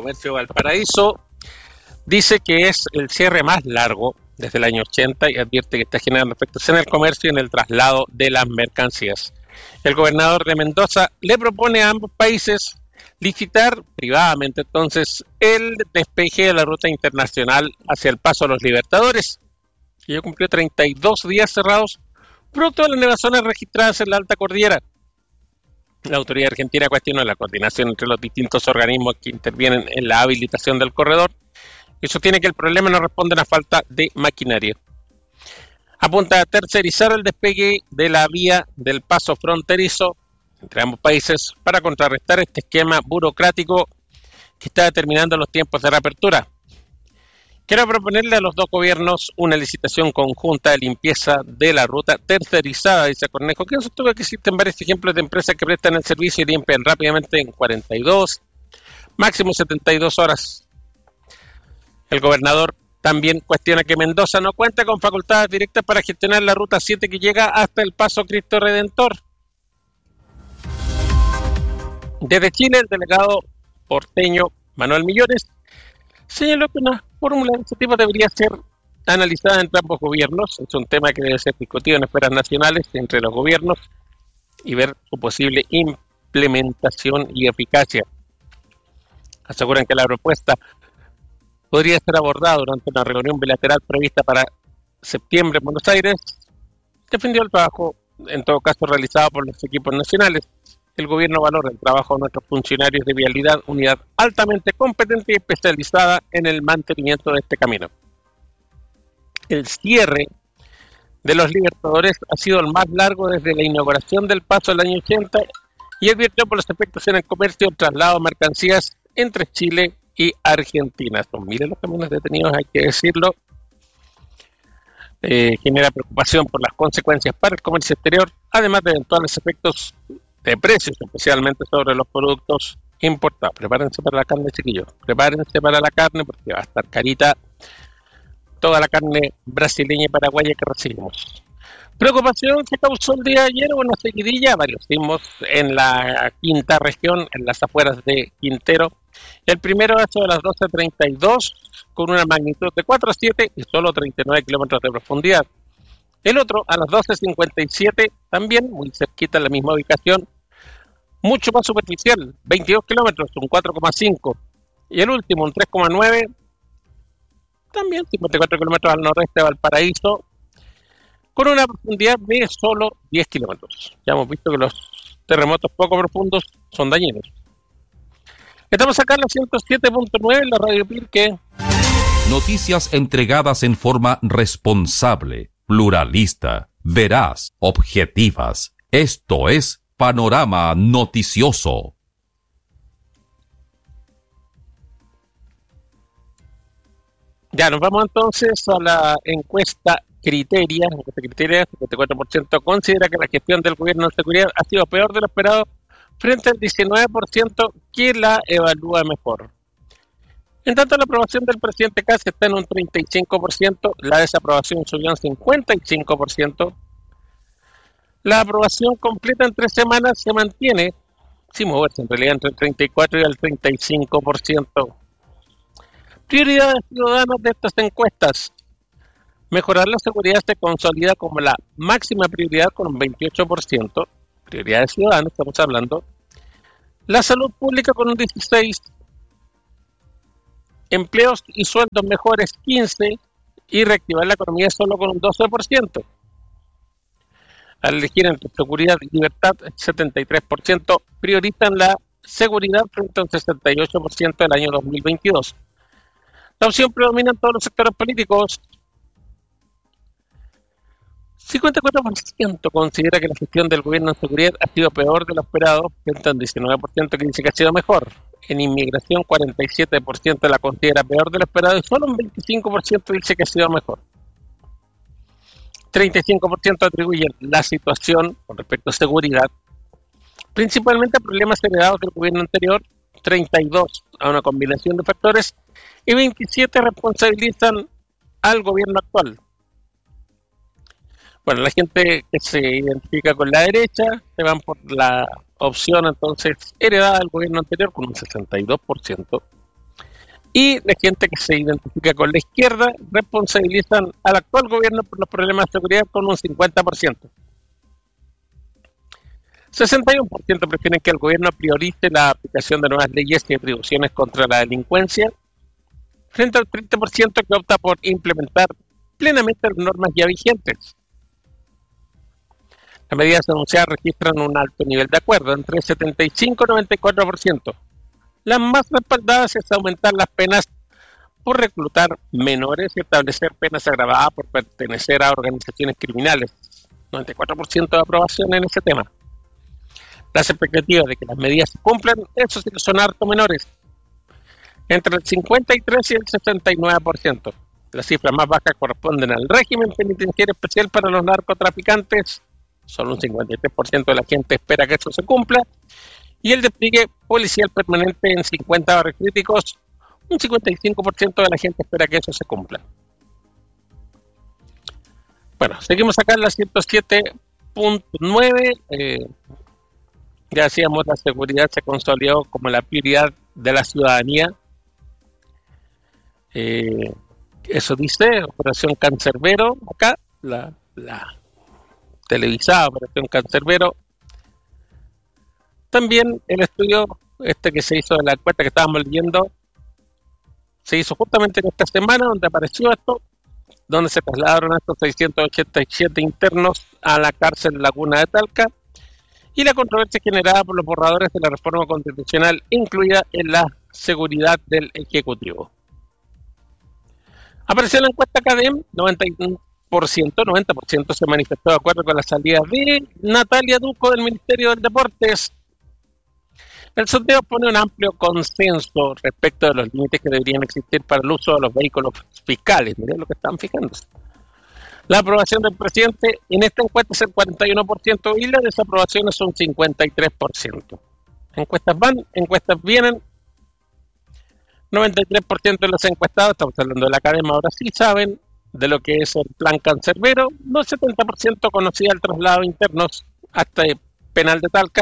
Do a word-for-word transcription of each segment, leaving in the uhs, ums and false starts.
Comercio de Valparaíso dice que es el cierre más largo desde el año ochenta y advierte que está generando efectos en el comercio y en el traslado de las mercancías. El gobernador de Mendoza le propone a ambos países licitar privadamente entonces el despeje de la ruta internacional hacia el Paso a los Libertadores, que ya cumplió treinta y dos días cerrados producto de las nevazones registradas en la alta cordillera. La autoridad argentina cuestionó la coordinación entre los distintos organismos que intervienen en la habilitación del corredor y sostiene que el problema no responde a la falta de maquinaria. Apunta a tercerizar el despegue de la vía del paso fronterizo entre ambos países para contrarrestar este esquema burocrático que está determinando los tiempos de reapertura. Quiero proponerle a los dos gobiernos una licitación conjunta de limpieza de la ruta tercerizada, dice Cornejo, que sostuvo que existen varios ejemplos de empresas que prestan el servicio y limpian rápidamente en cuarenta y dos, máximo setenta y dos horas. El gobernador también cuestiona que Mendoza no cuenta con facultades directas para gestionar la ruta siete que llega hasta el Paso Cristo Redentor. Desde Chile, el delegado porteño Manuel Millones señaló que una fórmula de este tipo debería ser analizada entre ambos gobiernos. Es un tema que debe ser discutido en esferas nacionales entre los gobiernos y ver su posible implementación y eficacia. Aseguran que la propuesta podría ser abordada durante una reunión bilateral prevista para septiembre en Buenos Aires. Defendió el trabajo, en todo caso, realizado por los equipos nacionales. El gobierno valora el trabajo de nuestros funcionarios de vialidad, unidad altamente competente y especializada en el mantenimiento de este camino. El cierre de los Libertadores ha sido el más largo desde la inauguración del paso del año ochenta y advirtió por los efectos en el comercio, el traslado de mercancías entre Chile y Argentina. Son miles los camiones detenidos, hay que decirlo. Eh, genera preocupación por las consecuencias para el comercio exterior, además de eventuales efectos de precios, especialmente sobre los productos importados. Prepárense para la carne, chiquillos. Prepárense para la carne porque va a estar carita toda la carne brasileña y paraguaya que recibimos. Preocupación que causó el día de ayer una seguidilla, varios sismos en la quinta región, en las afueras de Quintero. El primero a eso de las doce treinta y dos, con una magnitud de cuatro a siete y solo treinta y nueve kilómetros de profundidad. El otro a las doce cincuenta y siete, también muy cerquita en la misma ubicación, mucho más superficial, veintidós kilómetros, un cuatro coma cinco. Y el último, un tres coma nueve, también cincuenta y cuatro kilómetros al noroeste de Valparaíso, con una profundidad de solo diez kilómetros. Ya hemos visto que los terremotos poco profundos son dañinos. Estamos acá en la ciento siete punto nueve, en la Radio Pirque. Noticias entregadas en forma responsable, pluralista, veraz, objetivas. Esto es Panorama Noticioso. Ya, nos vamos entonces a la encuesta Criteria. La encuesta Criteria, cincuenta y cuatro por ciento considera que la gestión del gobierno de seguridad ha sido peor de lo esperado, frente al diecinueve por ciento que la evalúa mejor. En tanto, la aprobación del presidente Kast está en un treinta y cinco por ciento, la desaprobación subió en cincuenta y cinco por ciento. La aprobación completa en tres semanas se mantiene, sin moverse en realidad, entre el treinta y cuatro y el treinta y cinco por ciento. Prioridades ciudadanas de estas encuestas. Mejorar la seguridad se consolida como la máxima prioridad con un veintiocho por ciento. Prioridades ciudadanas, estamos hablando. La salud pública con un dieciséis por ciento. Empleos y sueldos mejores quince por ciento. Y reactivar la economía solo con un doce por ciento. Al elegir entre seguridad y libertad, el setenta y tres por ciento priorizan la seguridad frente al sesenta y ocho por ciento del año dos mil veintidós. La opción predomina en todos los sectores políticos. cincuenta y cuatro por ciento considera que la gestión del gobierno en seguridad ha sido peor de lo esperado, frente al diecinueve por ciento que dice que ha sido mejor. En inmigración, cuarenta y siete por ciento la considera peor de lo esperado y solo un veinticinco por ciento dice que ha sido mejor. treinta y cinco por ciento atribuyen la situación con respecto a seguridad principalmente a problemas heredados del gobierno anterior, treinta y dos por ciento a una combinación de factores y veintisiete por ciento responsabilizan al gobierno actual. Bueno, la gente que se identifica con la derecha se van por la opción entonces heredada del gobierno anterior con un sesenta y dos por ciento. Y la gente que se identifica con la izquierda responsabilizan al actual gobierno por los problemas de seguridad con un cincuenta por ciento. sesenta y uno por ciento prefieren que el gobierno priorice la aplicación de nuevas leyes y atribuciones contra la delincuencia, frente al treinta por ciento que opta por implementar plenamente las normas ya vigentes. Las medidas anunciadas registran un alto nivel de acuerdo, entre setenta y cinco y noventa y cuatro por ciento. Las más respaldadas es aumentar las penas por reclutar menores y establecer penas agravadas por pertenecer a organizaciones criminales. noventa y cuatro por ciento de aprobación en ese tema. Las expectativas de que las medidas se cumplan, eso sí que son harto menores, entre el cincuenta y tres y el sesenta y nueve por ciento. Las cifras más bajas corresponden al régimen penitenciario especial para los narcotraficantes, solo un cincuenta y tres por ciento de la gente espera que eso se cumpla, y el despliegue policial permanente en cincuenta barrios críticos, un cincuenta y cinco por ciento de la gente espera que eso se cumpla. Bueno, seguimos acá en la ciento siete punto nueve. Eh, ya decíamos, la seguridad se consolidó como la prioridad de la ciudadanía. Eh, eso dice Operación Cancerbero, acá, la, la televisada Operación Cancerbero. También el estudio este que se hizo de la encuesta que estábamos leyendo, se hizo justamente en esta semana, donde apareció esto, donde se trasladaron a estos seiscientos ochenta y siete internos a la cárcel Laguna de Talca, y la controversia generada por los borradores de la reforma constitucional incluida en la seguridad del Ejecutivo. Apareció en la encuesta CADEM, noventa por ciento, noventa por ciento se manifestó de acuerdo con la salida de Natalia Duco del Ministerio del Deportes. El sondeo pone un amplio consenso respecto de los límites que deberían existir para el uso de los vehículos fiscales. Miren lo que están fijándose. La aprobación del presidente en esta encuesta es el cuarenta y uno por ciento y la desaprobación es un cincuenta y tres por ciento. Encuestas van, encuestas vienen. noventa y tres por ciento de los encuestados, estamos hablando de la academia, ahora sí saben de lo que es el plan Cancerbero. No, el setenta por ciento conocía el traslado internos hasta el penal de Talca.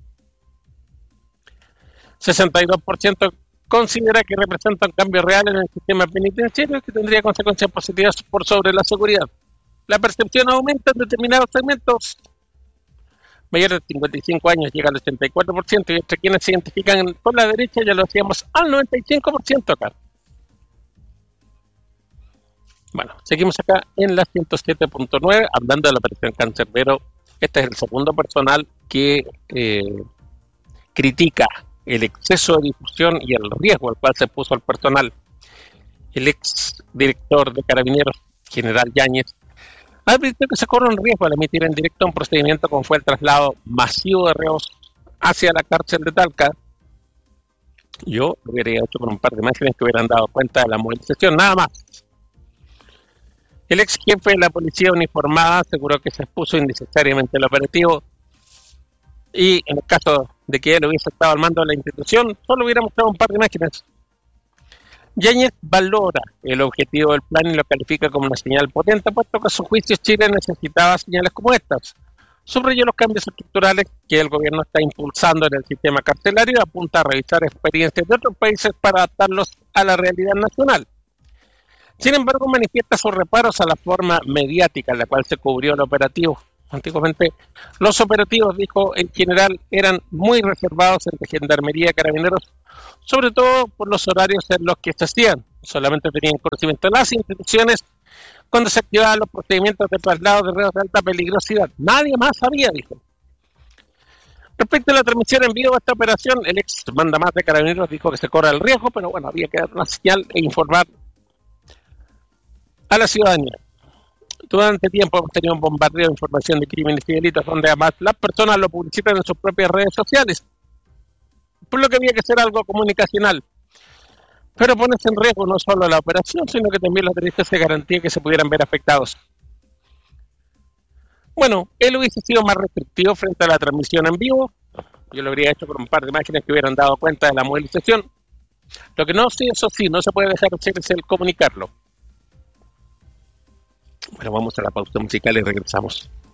sesenta y dos por ciento considera que representa un cambio real en el sistema penitenciario que tendría consecuencias positivas por sobre la seguridad. La percepción aumenta en determinados segmentos. Mayores de cincuenta y cinco años llega al ochenta y cuatro por ciento y entre quienes se identifican con la derecha ya lo hacíamos al noventa y cinco por ciento acá. Bueno, seguimos acá en la ciento siete punto nueve hablando de la operación Cancerbero. Este es el segundo personal que eh, critica el exceso de difusión y el riesgo al cual se puso el personal. El ex director de Carabineros, general Yáñez, advirtió que se corre un riesgo al emitir en directo un procedimiento como fue el traslado masivo de reos hacia la cárcel de Talca. Yo lo hubiera hecho con un par de imágenes que hubieran dado cuenta de la movilización, nada más. El ex jefe de la policía uniformada aseguró que se expuso innecesariamente el operativo y en el caso de que él hubiese estado al mando de la institución, solo hubiera mostrado un par de imágenes. Yáñez valora el objetivo del plan y lo califica como una señal potente, puesto que a su juicio Chile necesitaba señales como estas. Subrayó los cambios estructurales que el gobierno está impulsando en el sistema carcelario y apunta a revisar experiencias de otros países para adaptarlos a la realidad nacional. Sin embargo, manifiesta sus reparos a la forma mediática en la cual se cubrió el operativo. Antiguamente, los operativos, dijo, en general eran muy reservados entre Gendarmería y Carabineros, sobre todo por los horarios en los que se hacían. Solamente tenían conocimiento las instituciones cuando se activaban los procedimientos de traslado de reos de alta peligrosidad. Nadie más sabía, dijo. Respecto a la transmisión en vivo de esta operación, el ex mandamás de Carabineros dijo que se corre el riesgo, pero bueno, había que dar una señal e informar a la ciudadanía. Durante tiempo hemos tenido un bombardeo de información de crímenes y delitos donde además las personas lo publicitan en sus propias redes sociales, por lo que había que hacer algo comunicacional. Pero ponerse en riesgo no solo la operación, sino que también los derechos de garantía que se pudieran ver afectados. Bueno, él hubiese sido más restrictivo frente a la transmisión en vivo. Yo lo habría hecho con un par de imágenes que hubieran dado cuenta de la movilización. Lo que no, sí, eso sí, no se puede dejar de hacer es el comunicarlo. Bueno, vamos a la pausa musical y regresamos.